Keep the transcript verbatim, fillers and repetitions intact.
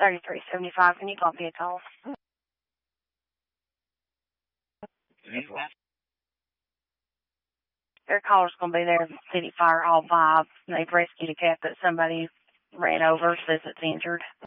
thirty-three seventy-five. Can you call me a call? Their caller's going to be there. City Fire Hall five. They've rescued a cat that somebody ran over, says it's injured.